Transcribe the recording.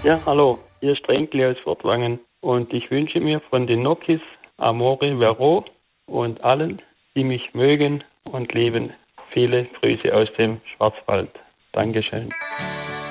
Ja, hallo, hier ist Renkli aus Fortwangen und ich wünsche mir von den Nokis Amore Vero und allen, die mich mögen und lieben, viele Grüße aus dem Schwarzwald. Dankeschön.